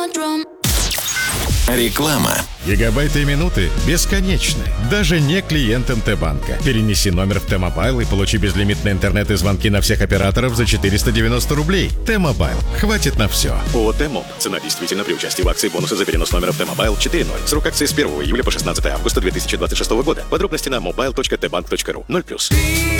Реклама. Гигабайты и минуты бесконечны, даже не клиентам Т-банка. Перенеси номер в Т-мобайл и получи безлимитный интернет и звонки на всех операторов за 490 рублей. Т-мобайл. Хватит на все. ООО «Т-моб». Цена действительно при участии в акции бонуса за перенос номера в Т-мобайл 4.0. Срок акции с 1 июля по 16 августа 2026 года. Подробности на mobile.tbank.ru. 0+.